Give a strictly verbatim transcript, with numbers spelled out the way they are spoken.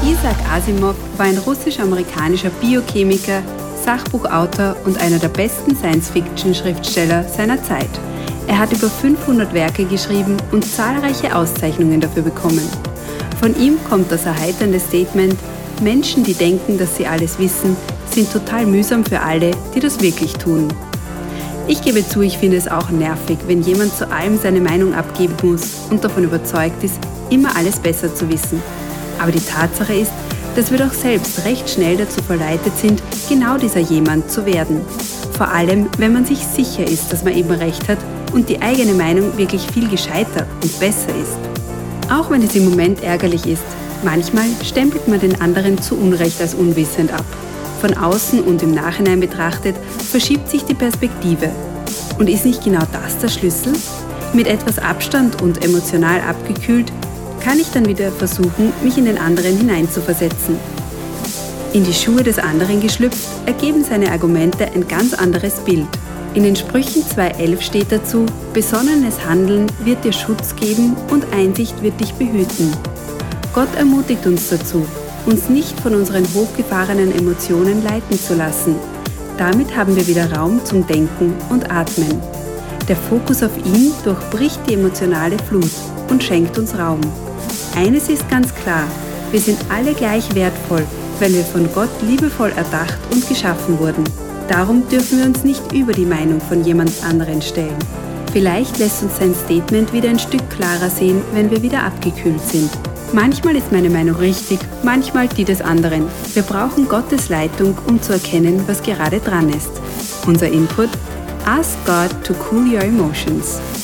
Isaac Asimov war ein russisch-amerikanischer Biochemiker, Sachbuchautor und einer der besten Science-Fiction-Schriftsteller seiner Zeit. Er hat über fünfhundert Werke geschrieben und zahlreiche Auszeichnungen dafür bekommen. Von ihm kommt das erheiternde Statement: Menschen, die denken, dass sie alles wissen, sind total mühsam für alle, die das wirklich tun. Ich gebe zu, ich finde es auch nervig, wenn jemand zu allem seine Meinung abgeben muss und davon überzeugt ist, immer alles besser zu wissen. Aber die Tatsache ist, dass wir doch selbst recht schnell dazu verleitet sind, genau dieser jemand zu werden. Vor allem, wenn man sich sicher ist, dass man eben recht hat und die eigene Meinung wirklich viel gescheiter und besser ist. Auch wenn es im Moment ärgerlich ist, manchmal stempelt man den anderen zu Unrecht als unwissend ab. Von außen und im Nachhinein betrachtet verschiebt sich die Perspektive. Und ist nicht genau das der Schlüssel? Mit etwas Abstand und emotional abgekühlt kann ich dann wieder versuchen, mich in den anderen hineinzuversetzen. In die Schuhe des anderen geschlüpft, ergeben seine Argumente ein ganz anderes Bild. In den Sprüchen zwei elf steht dazu: Besonnenes Handeln wird dir Schutz geben und Einsicht wird dich behüten. Gott ermutigt uns dazu, uns nicht von unseren hochgefahrenen Emotionen leiten zu lassen. Damit haben wir wieder Raum zum Denken und Atmen. Der Fokus auf ihn durchbricht die emotionale Flut und schenkt uns Raum. Eines ist ganz klar: Wir sind alle gleich wertvoll, weil wir von Gott liebevoll erdacht und geschaffen wurden. Darum dürfen wir uns nicht über die Meinung von jemand anderen stellen. Vielleicht lässt uns sein Statement wieder ein Stück klarer sehen, wenn wir wieder abgekühlt sind. Manchmal ist meine Meinung richtig, manchmal die des anderen. Wir brauchen Gottes Leitung, um zu erkennen, was gerade dran ist. Unser Input: Ask God to cool your emotions.